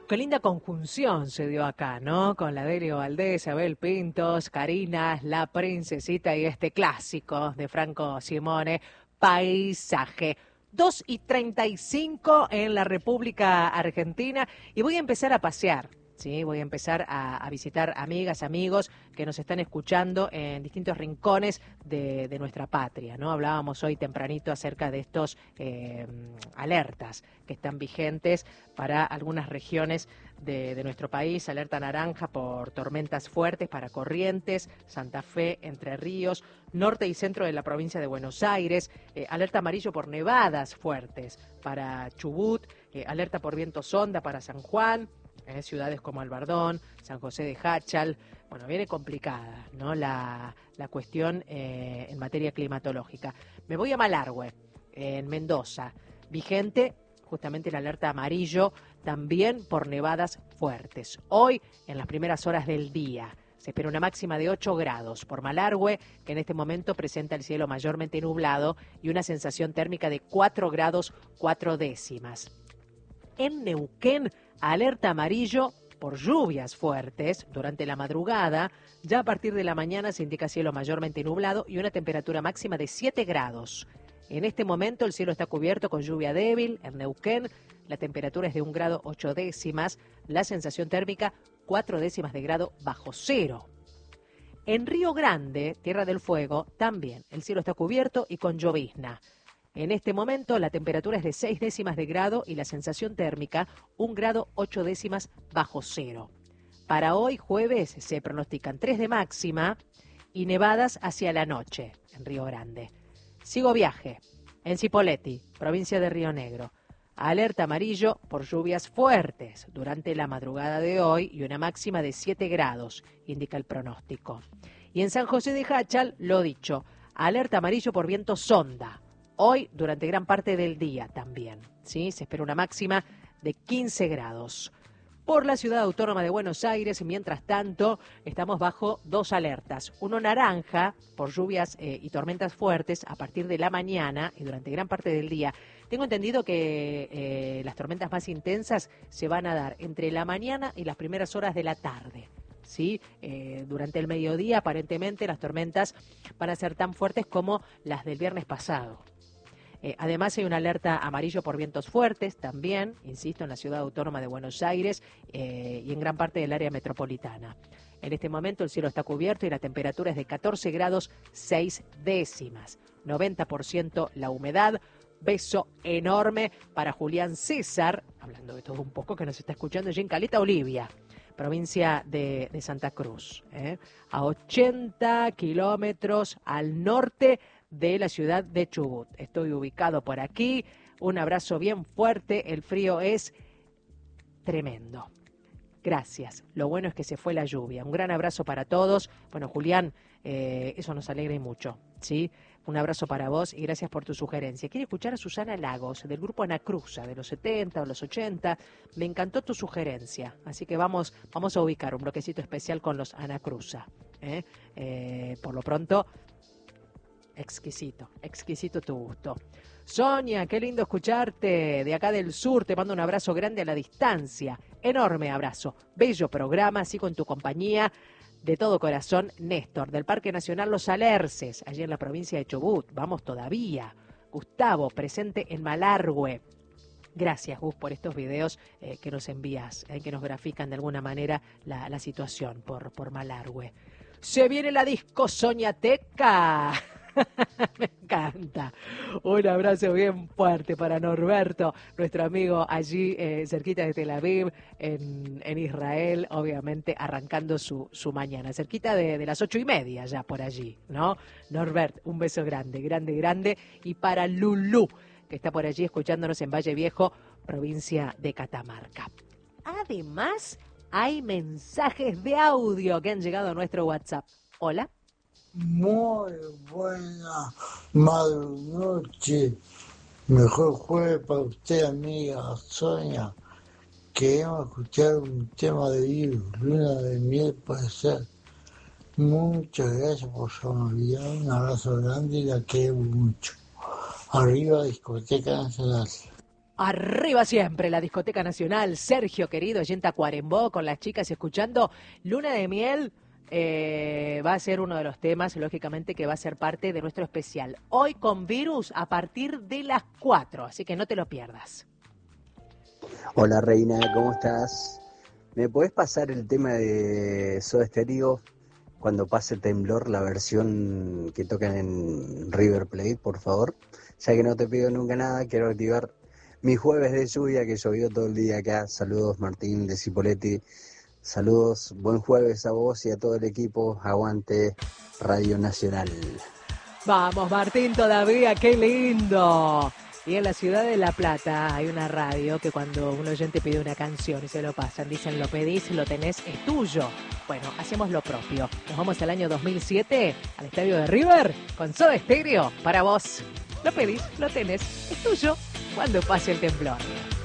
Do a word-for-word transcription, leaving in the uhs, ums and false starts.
Qué linda conjunción se dio acá, ¿no? Con la Delio Valdés, Abel Pintos, Karina, La Princesita y este clásico de Franco Simone, Paisaje. Dos y treinta y cinco en la República Argentina y voy a empezar a pasear. Sí, voy a empezar a, a visitar amigas, amigos que nos están escuchando en distintos rincones de, de nuestra patria, ¿no? Hablábamos hoy tempranito acerca de estos eh, alertas que están vigentes para algunas regiones de, de nuestro país. Alerta naranja por tormentas fuertes para Corrientes, Santa Fe, Entre Ríos, norte y centro de la provincia de Buenos Aires. Eh, alerta amarillo por nevadas fuertes para Chubut. Eh, alerta por viento sonda para San Juan. Eh, ciudades como Albardón, San José de Jáchal. Bueno, viene complicada, ¿no? La, la cuestión eh, en materia climatológica. Me voy a Malargüe, eh, en Mendoza. Vigente justamente el alerta amarillo, también por nevadas fuertes. Hoy, en las primeras horas del día, se espera una máxima de ocho grados por Malargüe, que en este momento presenta el cielo mayormente nublado y una sensación térmica de cuatro grados cuatro décimas. En Neuquén, alerta amarillo por lluvias fuertes durante la madrugada. Ya a partir de la mañana se indica cielo mayormente nublado y una temperatura máxima de siete grados. En este momento el cielo está cubierto con lluvia débil en Neuquén. La temperatura es de un grado ocho décimas. La sensación térmica cuatro décimas de grado bajo cero. En Río Grande, Tierra del Fuego, también el cielo está cubierto y con llovizna. En este momento la temperatura es de seis décimas de grado y la sensación térmica un grado ocho décimas bajo cero. Para hoy jueves se pronostican tres de máxima y nevadas hacia la noche en Río Grande. Sigo viaje en Cipolletti, provincia de Río Negro. Alerta amarillo por lluvias fuertes durante la madrugada de hoy y una máxima de siete grados, indica el pronóstico. Y en San José de Jáchal, lo dicho, alerta amarillo por viento sonda. Hoy, durante gran parte del día también, ¿sí? Se espera una máxima de quince grados. Por la ciudad autónoma de Buenos Aires, mientras tanto, estamos bajo dos alertas. Uno naranja por lluvias eh, y tormentas fuertes a partir de la mañana y durante gran parte del día. Tengo entendido que eh, las tormentas más intensas se van a dar entre la mañana y las primeras horas de la tarde. ¿Sí? Eh, durante el mediodía, aparentemente, las tormentas van a ser tan fuertes como las del viernes pasado. Eh, además hay una alerta amarillo por vientos fuertes también, insisto, en la ciudad autónoma de Buenos Aires eh, y en gran parte del área metropolitana. En este momento el cielo está cubierto y la temperatura es de catorce grados seis décimas, noventa por ciento la humedad. Beso enorme para Julián César, hablando de todo un poco, que nos está escuchando allí en Caleta Olivia, provincia de, de Santa Cruz, ¿eh? a ochenta kilómetros al norte de la ciudad de Chubut. Estoy ubicado por aquí, un abrazo bien fuerte, el frío es tremendo. Gracias, lo bueno es que se fue la lluvia. Un gran abrazo para todos. Bueno, Julián, eh, eso nos alegra y mucho, ¿sí? Un abrazo para vos y gracias por tu sugerencia. Quiero escuchar a Susana Lagos, del grupo Anacruza, de los setenta o los ochenta. Me encantó tu sugerencia, así que vamos, vamos a ubicar un bloquecito especial con los Anacruza. ¿eh? Eh, por lo pronto, exquisito, exquisito tu gusto. Sonia, qué lindo escucharte de acá del sur. Te mando un abrazo grande a la distancia. Enorme abrazo. Bello programa, así con tu compañía. De todo corazón, Néstor, del Parque Nacional Los Alerces, allí en la provincia de Chubut. Vamos todavía. Gustavo, presente en Malargüe. Gracias, Gus, por estos videos eh, que nos envías, eh, que nos grafican de alguna manera la, la situación por, por Malargüe. Se viene la disco Soñateca. Me encanta. Un abrazo bien fuerte para Norberto, nuestro amigo allí eh, cerquita de Tel Aviv, en, en Israel, obviamente arrancando su, su mañana, cerquita de, de las ocho y media ya por allí, ¿no? Norbert, un beso grande, grande, grande. Y para Lulú, que está por allí escuchándonos en Valle Viejo, provincia de Catamarca. Además, hay mensajes de audio que han llegado a nuestro WhatsApp. Hola. Muy buena noche, mejor jueves para usted, amiga Sonia. Queremos escuchar un tema de Virus, Luna de Miel puede ser. Muchas gracias por su amabilidad, un abrazo grande y la queremos mucho. Arriba, Discoteca Nacional. Arriba siempre la Discoteca Nacional. Sergio, querido, allí en Tacuarembó con las chicas escuchando Luna de Miel. Eh, va a ser uno de los temas, lógicamente, que va a ser parte de nuestro especial. Hoy con Virus a partir de las cuatro, así que no te lo pierdas. Hola Reina, ¿cómo estás? ¿Me podés pasar el tema de Soda Stereo cuando pase Temblor, la versión que tocan en River Plate, por favor? Ya que no te pido nunca nada, quiero activar mi jueves de lluvia, que llovió todo el día acá. Saludos Martín de Cipoletti. Saludos, buen jueves a vos y a todo el equipo. Aguante Radio Nacional. Vamos Martín, todavía, qué lindo. Y en la ciudad de La Plata hay una radio que cuando un oyente pide una canción y se lo pasan, dicen lo pedís, lo tenés, es tuyo. Bueno, hacemos lo propio. Nos vamos al año dos mil siete al estadio de River con Soda Stereo para vos. Lo pedís, lo tenés, es tuyo cuando pase el temblor.